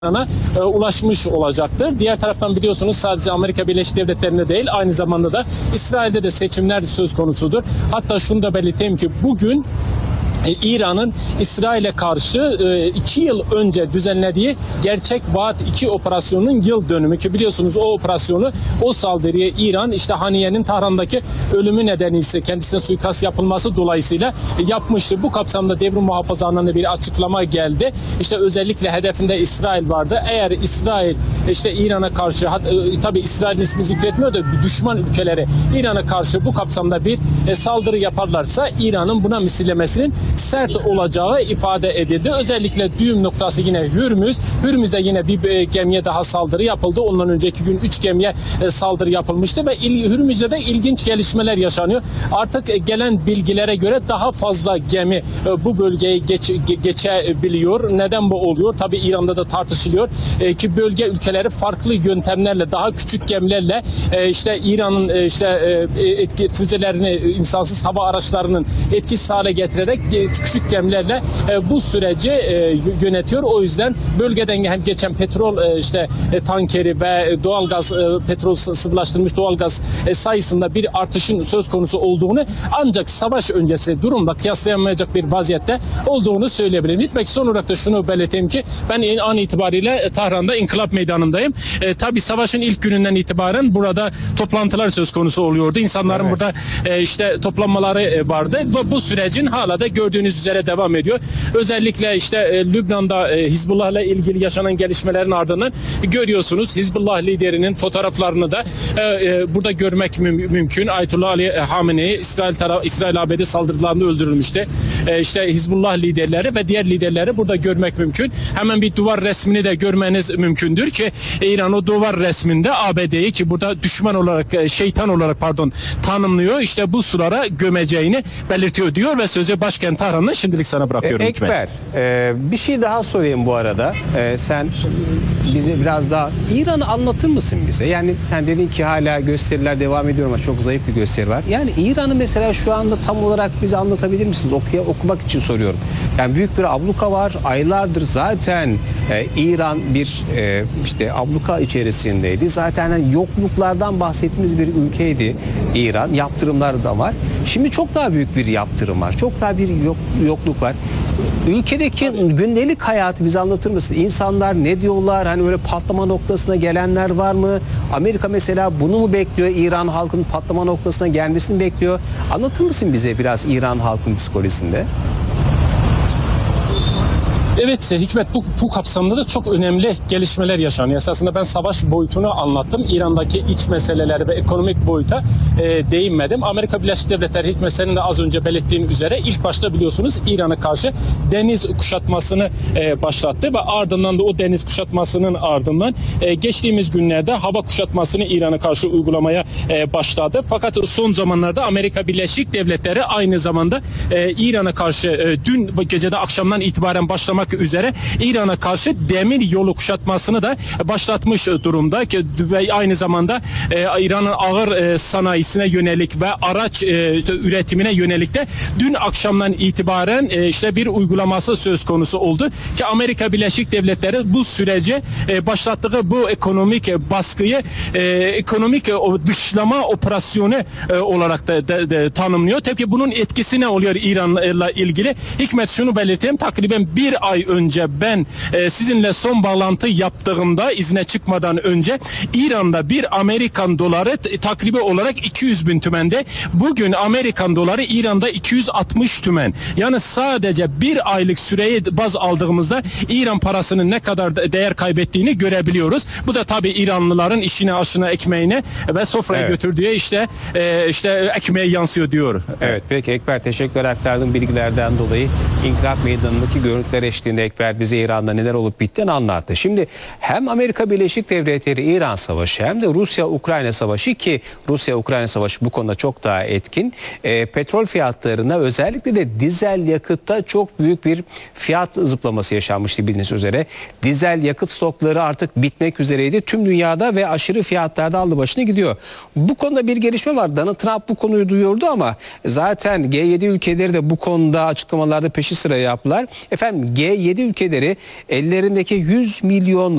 İran'a ulaşmış olacaktır. Diğer taraftan biliyorsunuz sadece Amerika Birleşik Devletleri'nde değil, aynı zamanda da İsrail'de de seçimler söz konusudur. Hatta şunu da belirteyim ki bugün İran'ın İsrail'e karşı 2 yıl önce düzenlediği Gerçek Vaat 2 operasyonunun yıl dönümü ki biliyorsunuz o operasyonu, o saldırıyı İran işte Haniye'nin Tahran'daki ölümü nedeniyle kendisine suikast yapılması dolayısıyla yapmıştı. Bu kapsamda devrim muhafızlarından bir açıklama geldi. İşte özellikle hedefinde İsrail vardı. Eğer İsrail işte İran'a karşı tabi İsrail'in ismi zikretmiyor da düşman ülkeleri İran'a karşı bu kapsamda bir saldırı yaparlarsa İran'ın buna misillemesinin sert olacağı ifade edildi. Özellikle düğüm noktası yine Hürmüz. Hürmüz'de yine bir gemiye daha saldırı yapıldı. Ondan önceki gün 3 gemiye saldırı yapılmıştı ve Hürmüz'de de ilginç gelişmeler yaşanıyor. Artık gelen bilgilere göre daha fazla gemi bu bölgeye geçebiliyor. Neden bu oluyor? Tabii İran'da da tartışılıyor ki bölge ülkeleri farklı yöntemlerle, daha küçük gemilerle işte İran'ın füzelerini, insansız hava araçlarının etkisiz hale getirerek küçük gemilerle bu süreci yönetiyor. O yüzden bölgeden geçen petrol tankeri ve doğalgaz, petrol sıvılaştırılmış doğalgaz sayısında bir artışın söz konusu olduğunu, ancak savaş öncesi durumla kıyaslayamayacak bir vaziyette olduğunu söyleyebilirim. Gitmek son olarak da şunu belirteyim ki ben an itibariyle Tahran'da İnkılap Meydanı'ndayım. Tabii savaşın ilk gününden itibaren burada toplantılar söz konusu oluyordu. İnsanların burada toplanmaları vardı ve bu sürecin hala da gördüğünüz üzere devam ediyor. Özellikle Lübnan'da Hizbullah'la ilgili yaşanan gelişmelerin ardından görüyorsunuz Hizbullah liderinin fotoğraflarını da burada görmek mümkün. Ayetullah Ali Hamenei İsrail ABD saldırılarında öldürülmüştü. Hizbullah liderleri ve diğer liderleri burada görmek mümkün. Hemen bir duvar resmini de görmeniz mümkündür ki İran o duvar resminde ABD'yi ki burada düşman olarak, şeytan olarak tanımlıyor. İşte bu sulara gömeceğini belirtiyor diyor ve sözü başkent Tahran'la şimdilik sana bırakıyorum. Ekber, bir şey daha sorayım bu arada. Sen bize biraz daha İran'ı anlatır mısın bize? Yani dedin ki hala gösteriler devam ediyor ama çok zayıf bir gösteri var. Yani İran'ı mesela şu anda tam olarak bize anlatabilir misiniz? Okumak için soruyorum. Yani büyük bir abluka var. Aylardır zaten İran bir abluka içerisindeydi. Zaten yokluklardan bahsettiğimiz bir ülkeydi İran. Yaptırımlar da var. Şimdi çok daha büyük bir yaptırım var. Çok daha bir yokluk var. Ülkedeki gündelik hayatı bize anlatır mısın? İnsanlar ne diyorlar? Hani böyle patlama noktasına gelenler var mı? Amerika mesela bunu mu bekliyor? İran halkının patlama noktasına gelmesini bekliyor. Anlatır mısın bize biraz İran halkının psikolojisinde? Evet Hikmet, bu kapsamda da çok önemli gelişmeler yaşanıyor. Esasında ben savaş boyutunu anlattım. İran'daki iç meseleleri ve ekonomik boyuta değinmedim. Amerika Birleşik Devletleri Hikmet senin de az önce belirttiğin üzere ilk başta biliyorsunuz İran'a karşı deniz kuşatmasını başlattı ve ardından da o deniz kuşatmasının ardından geçtiğimiz günlerde hava kuşatmasını İran'a karşı uygulamaya başladı. Fakat son zamanlarda Amerika Birleşik Devletleri aynı zamanda İran'a karşı dün gecede akşamdan itibaren başlamak üzere İran'a karşı demir yolu kuşatmasını da başlatmış durumda ki ve aynı zamanda İran'ın ağır sanayisine yönelik ve araç üretimine yönelik de dün akşamdan itibaren bir uygulaması söz konusu oldu ki Amerika Birleşik Devletleri bu süreci başlattığı bu ekonomik baskıyı ekonomik dışlama operasyonu olarak da tanımlıyor. Tabii bunun etkisi ne oluyor İran'la ilgili? Hikmet, şunu belirteyim, takriben bir ay önce ben sizinle son bağlantı yaptığımda izne çıkmadan önce İran'da bir Amerikan doları takribi olarak 200 bin tümende. Bugün Amerikan doları İran'da 260 tümen. Yani sadece bir aylık süreyi baz aldığımızda İran parasının ne kadar değer kaybettiğini görebiliyoruz. Bu da tabii İranlıların işine, aşına, ekmeğine ve sofraya götürdüğü ekmeğe yansıyor diyor. Evet, peki Ekber, teşekkürler aktardığın bilgilerden dolayı. İnkılap Meydanı'ndaki görüntüler eşliğinde Ekber bize İran'da neler olup bittiğini anlattı. Şimdi hem Amerika Birleşik Devletleri İran Savaşı hem de Rusya-Ukrayna Savaşı, ki Rusya-Ukrayna Savaşı bu konuda çok daha etkin. Petrol fiyatlarına, özellikle de dizel yakıtta çok büyük bir fiyat zıplaması yaşanmıştı bildiğiniz üzere. Dizel yakıt stokları artık bitmek üzereydi. Tüm dünyada ve aşırı fiyatlarda aldı başına gidiyor. Bu konuda bir gelişme var. Donald Trump bu konuyu duyurdu ama zaten G7 ülkeleri de bu konuda açıklamalarda peşi sıra yaptılar. Efendim, G G7 ülkeleri ellerindeki 100 milyon